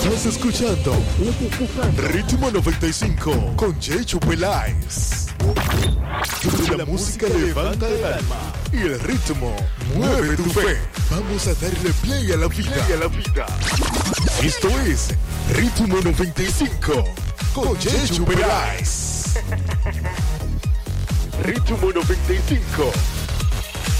Estás escuchando Ritmo 95 con Checho Peláez. La música levanta el alma y el ritmo mueve tu fe. Vamos a darle play a la vida. Esto es Ritmo 95 con Checho Peláez. Ritmo 95.